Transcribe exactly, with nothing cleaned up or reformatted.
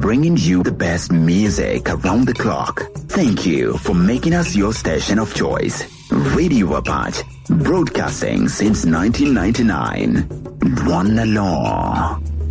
bringing you the best music around the clock. Thank you for making us your station of choice. Radio Apache, broadcasting since nineteen ninety-nine. One law.